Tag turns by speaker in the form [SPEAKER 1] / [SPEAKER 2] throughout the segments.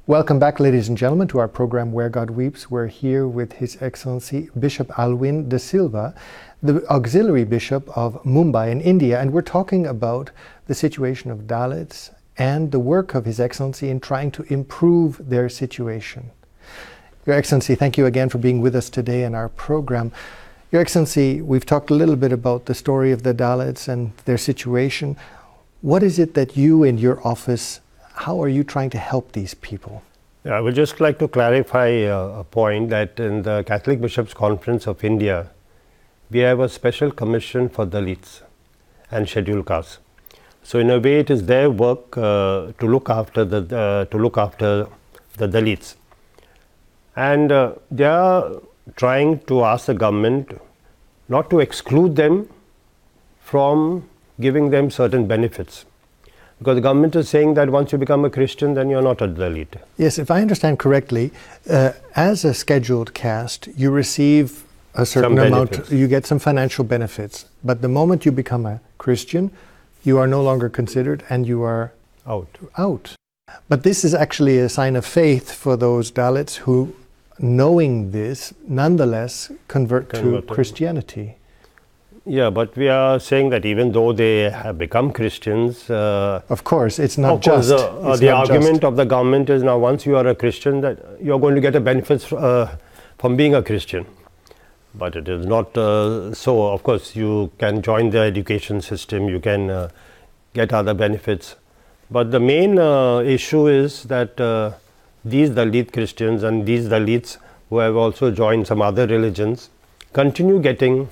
[SPEAKER 1] Welcome back, ladies and gentlemen, to our program Where God Weeps. We're here with His Excellency Bishop Alwyn De Silva, the Auxiliary Bishop of Mumbai in India, and we're talking about the situation of Dalits and the work of His Excellency in trying to improve their situation. Your Excellency, thank you again for being with us today in our program. Your Excellency, we've talked a little bit about the story of the Dalits and their situation. What is it that you in your office, how are you trying to help these people?
[SPEAKER 2] I would just like to clarify a point that in the Catholic Bishops' Conference of India, we have a special commission for Dalits and scheduled castes. So in a way, it is their work to look after the Dalits, and they are trying to ask the government not to exclude them from giving them certain benefits. Because the government is saying that once you become a Christian, then you're not a Dalit.
[SPEAKER 1] Yes, if I understand correctly, as a scheduled caste, you receive a certain amount, you get some financial benefits. But the moment you become a Christian, you are no longer considered and you are out. But this is actually a sign of faith for those Dalits who, knowing this, nonetheless convert to Christianity.
[SPEAKER 2] Yeah, but we are saying that even though they have become Christians,
[SPEAKER 1] of course, it's not just.
[SPEAKER 2] The argument of the government is now once you are a Christian, that you are going to get a benefits from being a Christian. But it is not so. Of course, you can join the education system, you can get other benefits. But the main issue is that these Dalit Christians and these Dalits who have also joined some other religions continue getting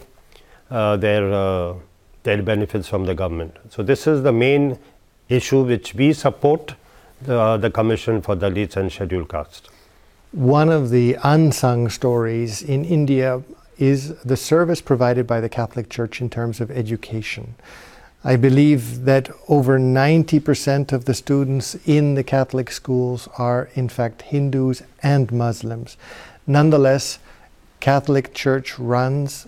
[SPEAKER 2] their benefits from the government. So this is the main issue which we support the Commission for Dalits and Scheduled Castes.
[SPEAKER 1] One of the unsung stories in India is the service provided by the Catholic Church in terms of education. I believe that over 90% of the students in the Catholic schools are in fact Hindus and Muslims. Nonetheless, Catholic Church runs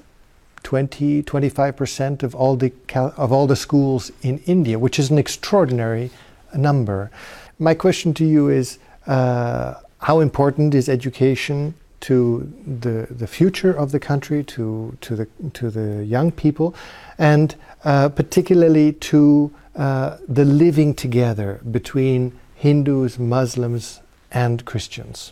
[SPEAKER 1] 20-25% of all the schools in India, which is an extraordinary number. My question to you is, how important is education to the future of the country, to the young people, and particularly to the living together between Hindus, Muslims, and Christians?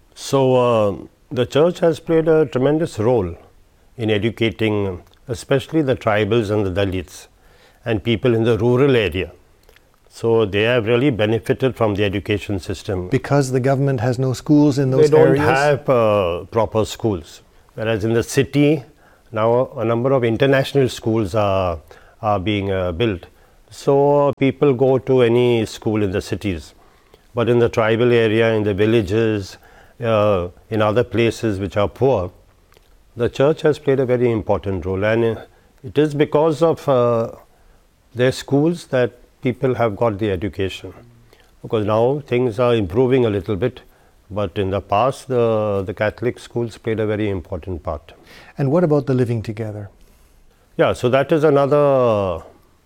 [SPEAKER 2] So the Church has played a tremendous role in educating especially the tribals and the Dalits and people in the rural area. So they have really benefited from the education system.
[SPEAKER 1] Because the government has no schools in those areas?
[SPEAKER 2] They don't have proper schools. Whereas in the city, now a number of international schools are being built. So people go to any school in the cities. But in the tribal area, in the villages, in other places which are poor, the Church has played a very important role, and it is because of their schools that people have got the education. Because now things are improving a little bit, but in the past the Catholic schools played a very important part.
[SPEAKER 1] And what about the living together?
[SPEAKER 2] Yeah, so that is another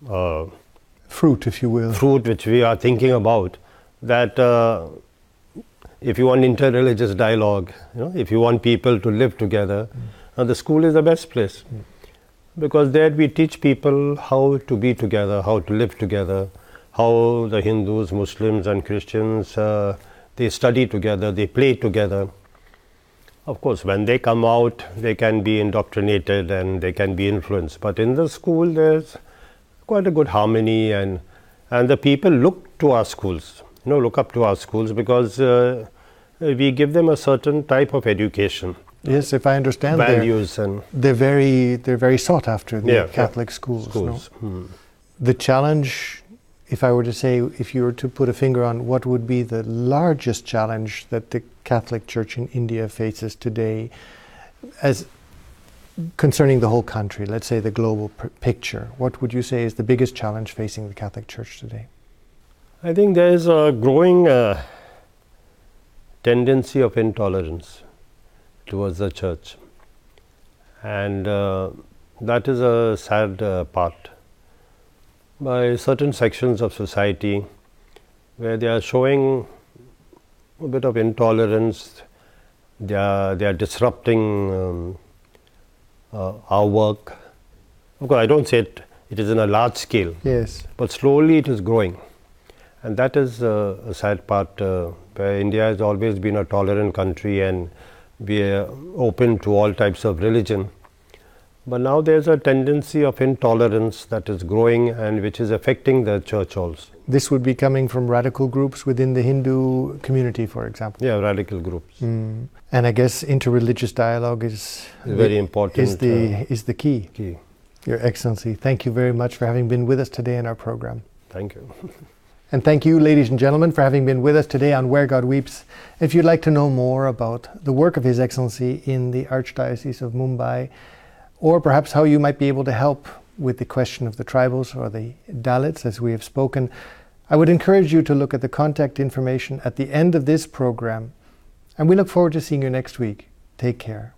[SPEAKER 1] fruit, if you will.
[SPEAKER 2] Fruit which we are thinking about, that if you want interreligious dialogue, if you want people to live together, the school is the best place. Because there we teach people how to be together, how to live together, how the Hindus, Muslims and Christians, they study together, they play together. Of course, when they come out, they can be indoctrinated and they can be influenced. But in the school, there's quite a good harmony, and the people look to our schools, look up to our schools, because we give them a certain type of education.
[SPEAKER 1] Yes, if I understand,
[SPEAKER 2] values
[SPEAKER 1] they're very sought after, the Catholic schools. No? The challenge, if I were to say, if you were to put a finger on what would be the largest challenge that the Catholic Church in India faces today, as concerning the whole country, let's say the global picture, what would you say is the biggest challenge facing the Catholic Church today?
[SPEAKER 2] I think there is a growing tendency of intolerance towards the Church, and that is a sad part. By certain sections of society, where they are showing a bit of intolerance. They are disrupting our work. Of course, I don't say it is in a large scale.
[SPEAKER 1] Yes.
[SPEAKER 2] But slowly it is growing. And that is a sad part, where India has always been a tolerant country and we are open to all types of religion. But now there's a tendency of intolerance that is growing and which is affecting the church also.
[SPEAKER 1] This would be coming from radical groups within the Hindu community, for example.
[SPEAKER 2] Yeah, radical groups.
[SPEAKER 1] And I guess interreligious dialogue is
[SPEAKER 2] very important.
[SPEAKER 1] Is the key. Your Excellency, thank you very much for having been with us today in our program.
[SPEAKER 2] Thank you.
[SPEAKER 1] And thank you, ladies and gentlemen, for having been with us today on Where God Weeps. If you'd like to know more about the work of His Excellency in the Archdiocese of Mumbai, or perhaps how you might be able to help with the question of the tribals or the Dalits, as we have spoken, I would encourage you to look at the contact information at the end of this program. And we look forward to seeing you next week. Take care.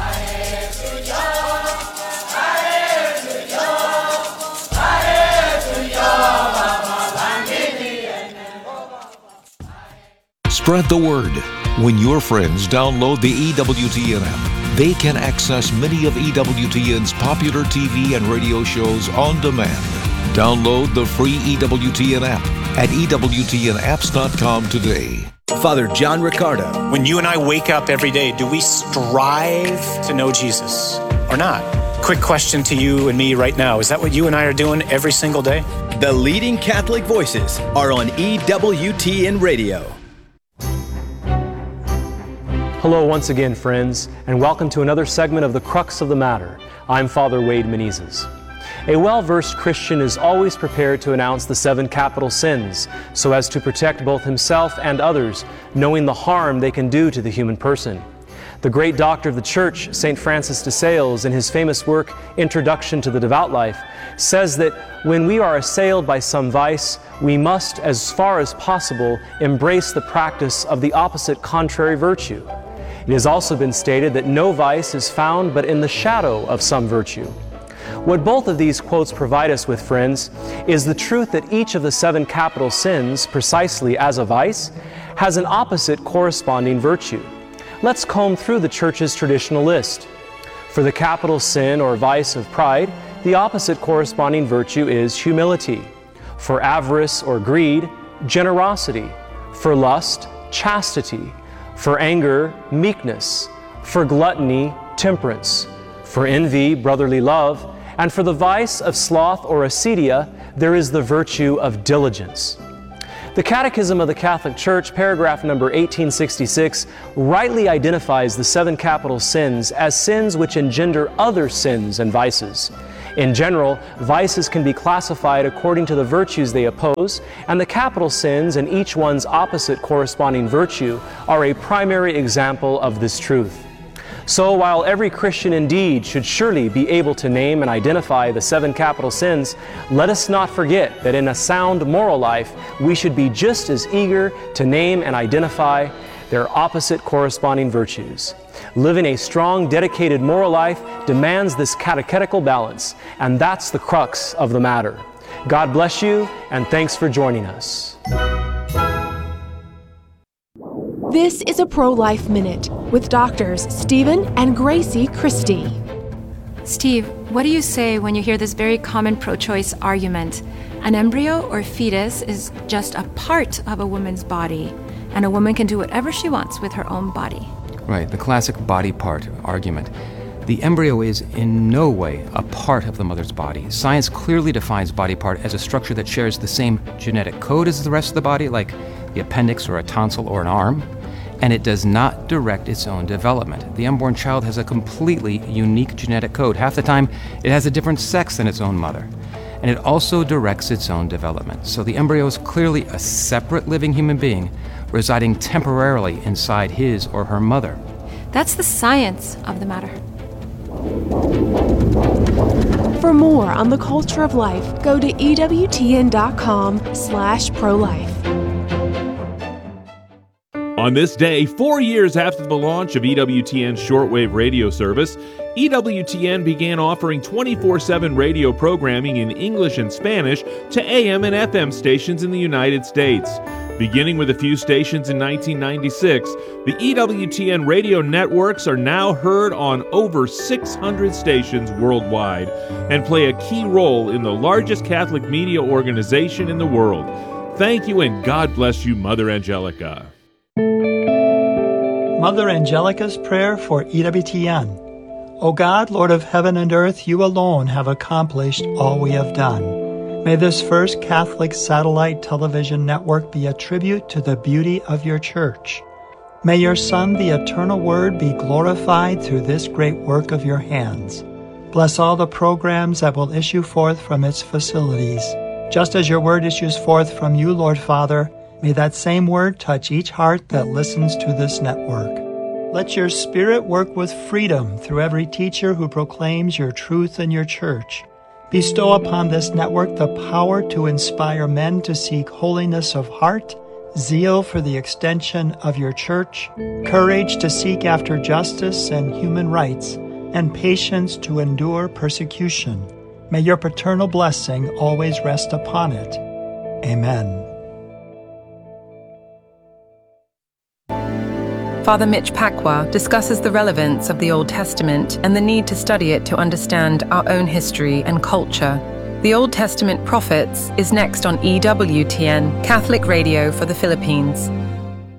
[SPEAKER 3] Spread the word. When your friends download the EWTN app, they can access many of EWTN's popular TV and radio shows on demand. Download the free EWTN app at EWTNapps.com today.
[SPEAKER 4] Father John Riccardo.
[SPEAKER 5] When you and I wake up every day, do we strive to know Jesus or not? Quick question to you and me right now. Is that what you and I are doing every single day?
[SPEAKER 4] The leading Catholic voices are on EWTN Radio.
[SPEAKER 6] Hello once again, friends, and welcome to another segment of The Crux of the Matter. I'm Father Wade Menezes. A well-versed Christian is always prepared to announce the 7 capital sins so as to protect both himself and others, knowing the harm they can do to the human person. The great doctor of the Church, St. Francis de Sales, in his famous work, Introduction to the Devout Life, says that when we are assailed by some vice, we must, as far as possible, embrace the practice of the opposite contrary virtue. It has also been stated that no vice is found but in the shadow of some virtue. What both of these quotes provide us with, friends, is the truth that each of the 7 capital sins, precisely as a vice, has an opposite corresponding virtue. Let's comb through the Church's traditional list. For the capital sin or vice of pride, the opposite corresponding virtue is humility. For avarice or greed, generosity. For lust, chastity. For anger, meekness. For gluttony, temperance. For envy, brotherly love. And for the vice of sloth or acedia, there is the virtue of diligence. The Catechism of the Catholic Church, paragraph number 1866, rightly identifies the 7 capital sins as sins which engender other sins and vices. In general, vices can be classified according to the virtues they oppose, and the capital sins and each one's opposite corresponding virtue are a primary example of this truth. So while every Christian indeed should surely be able to name and identify the 7 capital sins, let us not forget that in a sound moral life, we should be just as eager to name and identify their opposite corresponding virtues. Living a strong, dedicated moral life demands this catechetical balance, and that's the crux of the matter. God bless you, and thanks for joining us.
[SPEAKER 7] This is a Pro-Life Minute with doctors Stephen and Gracie Christie.
[SPEAKER 8] Steve, what do you say when you hear this very common pro-choice argument? An embryo or fetus is just a part of a woman's body, and a woman can do whatever she wants with her own body.
[SPEAKER 9] Right, the classic body part argument. The embryo is in no way a part of the mother's body. Science clearly defines body part as a structure that shares the same genetic code as the rest of the body, like the appendix or a tonsil or an arm, and it does not direct its own development. The unborn child has a completely unique genetic code. Half the time, it has a different sex than its own mother, and it also directs its own development. So the embryo is clearly a separate living human being residing temporarily inside his or her mother.
[SPEAKER 8] That's the science of the matter.
[SPEAKER 7] For more on the culture of life, go to EWTN.com/prolife.
[SPEAKER 10] On this day, 4 years after the launch of EWTN's shortwave radio service, EWTN began offering 24/7 radio programming in English and Spanish to AM and FM stations in the United States. Beginning with a few stations in 1996, the EWTN radio networks are now heard on over 600 stations worldwide and play a key role in the largest Catholic media organization in the world. Thank you, and God bless you, Mother Angelica.
[SPEAKER 11] Mother Angelica's prayer for EWTN. O God, Lord of heaven and earth, you alone have accomplished all we have done. May this first Catholic satellite television network be a tribute to the beauty of your Church. May your Son, the eternal Word, be glorified through this great work of your hands. Bless all the programs that will issue forth from its facilities. Just as your Word issues forth from you, Lord Father, may that same Word touch each heart that listens to this network. Let your Spirit work with freedom through every teacher who proclaims your truth in your Church. Bestow upon this network the power to inspire men to seek holiness of heart, zeal for the extension of your Church, courage to seek after justice and human rights, and patience to endure persecution. May your paternal blessing always rest upon it. Amen.
[SPEAKER 12] Father Mitch Pacwa discusses the relevance of the Old Testament and the need to study it to understand our own history and culture. The Old Testament Prophets is next on EWTN, Catholic Radio for the Philippines.